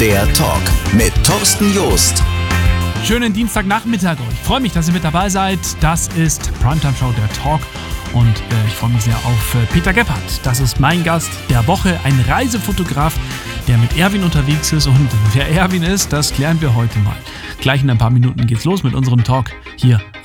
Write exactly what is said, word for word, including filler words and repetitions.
der Talk mit Thorsten Joost. Schönen Dienstagnachmittag euch. Ich freue mich, dass ihr mit dabei seid. Das ist Primetime Show, der Talk. Und äh, ich freue mich sehr auf äh, Peter Gebhardt. Das ist mein Gast der Woche, ein Reisefotograf, der mit Erwin unterwegs ist. Und wer Erwin ist, das klären wir heute mal. Gleich in ein paar Minuten geht's los mit unserem Talk hier